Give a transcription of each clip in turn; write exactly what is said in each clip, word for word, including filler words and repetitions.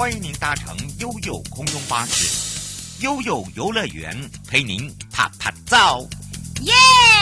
欢迎您搭乘悠悠空中巴士，悠悠游乐园陪您啪啪照。 耶！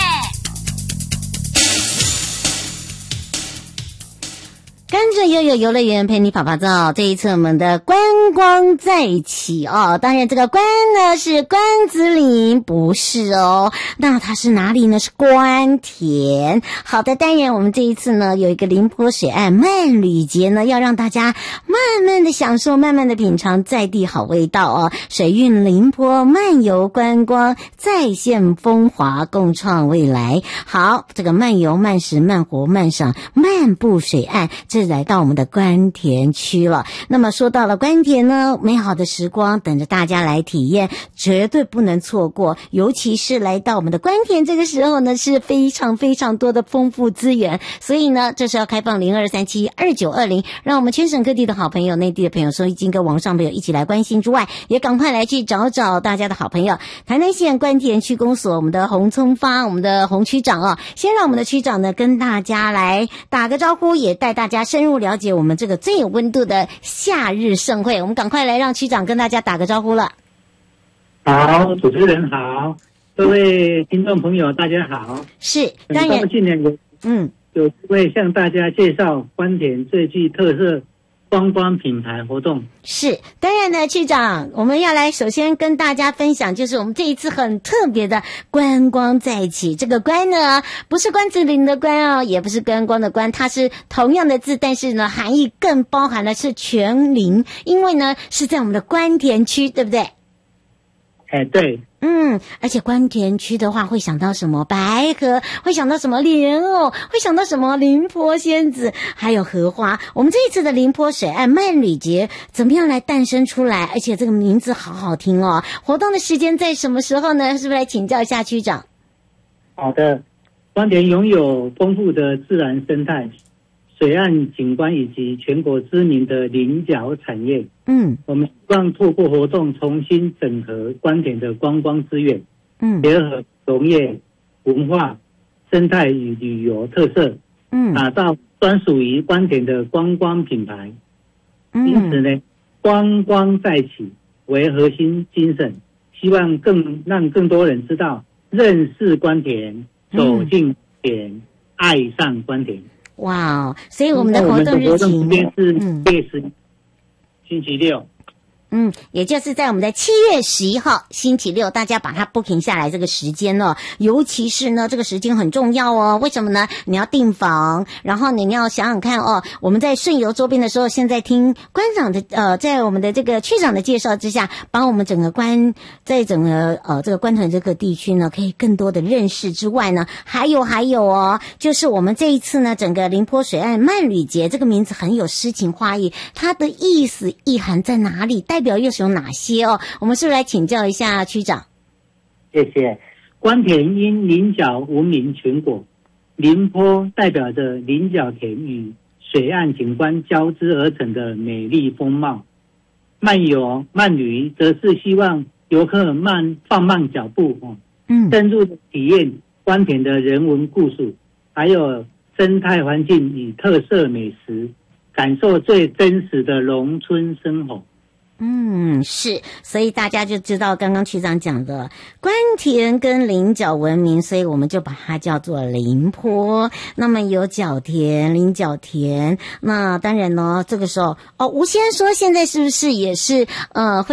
跟着悠悠游乐园陪你跑跑照，这一次我们的观光在一起哦，当然这个关呢是关子岭，不是哦，那它是哪里呢？是关田。好的，当然我们这一次呢有一个临坡水岸慢旅节呢，要让大家慢慢的享受，慢慢的品尝在地好味道哦。水运临坡漫游观光，再现风华，共创未来。好，这个漫游慢食慢活慢赏漫步水岸，这来到我们的关田区了。那么说到了关田呢，美好的时光等着大家来体验，绝对不能错过。尤其是来到我们的关田这个时候呢，是非常非常多的丰富资源。所以呢，这是要开放零二三七二九二零，让我们全省各地的好朋友、内地的朋友、收音机跟网上朋友一起来关心之外，也赶快来去找找大家的好朋友。台南县关田区公所我们的洪聪发，我们的洪区长啊，先让我们的区长呢跟大家来打个招呼，也带大家深入了解我们这个最有温度的夏日盛会。我们赶快来让区长跟大家打个招呼了。 好，主持人好，各位听众朋友大家好。 是，当然今年有嗯有机会向大家介绍关田最具特色观光品牌活动。 是，当然呢，区长，我们要来首先跟大家分享，就是我们这一次很特别的观光在一起。这个关呢，不是关子岭的关哦，也不是观光的关，它是同样的字，但是呢，含义更包含的是全林，因为呢是在我们的关田区，对不对？ 哎，对。 嗯，而且关田区的话，会想到什么？白河，会想到什么？莲藕，会想到什么？临坡仙子，还有荷花。我们这一次的临坡水岸慢旅节怎么样来诞生出来？而且这个名字好好听哦。活动的时间在什么时候呢？是不是来请教一下区长？ 好的，关田拥有丰富的自然生态、水岸景观以及全国知名的菱角产业。 嗯， 我们希望透过活动重新整合关田的观光资源， 嗯， 结合农业、文化、生态与旅游特色， 嗯， 打造专属于关田的观光品牌。 嗯， 因此呢，观光在起为核心精神，希望更让更多人知道、认识关田、走进关田、嗯、爱上关田。 哇哦！所以我们的活动日期是六十。星期六， 嗯，也就是在我们的七月十一号星期六，大家把它 booking 下来这个时间哦，尤其是呢这个时间很重要哦。为什么呢？你要订房，然后你要想想看哦，我们在顺游周边的时候，现在听关长的呃，在我们的这个区长的介绍之下，把我们整个关在整个呃这个关屯这个地区呢，可以更多的认识之外呢，还有还有哦，就是我们这一次呢，整个临坡水岸慢旅节这个名字很有诗情画意，它的意思意涵在哪里？代表又是有哪些哦？我们是不是来请教一下区长？ 谢谢。关田因菱角闻名全国，临坡代表着菱角田与水岸景观交织而成的美丽风貌。漫游慢旅则是希望游客慢放慢脚步，嗯，深入体验关田的人文故事，还有生态环境与特色美食，感受最真实的农村生活。 嗯，是，所以大家就知道刚刚区长讲的关田跟菱角闻名，所以我们就把它叫做临坡。那么有角田、菱角田，那当然呢，这个时候哦，吴先说现在是不是也是呃会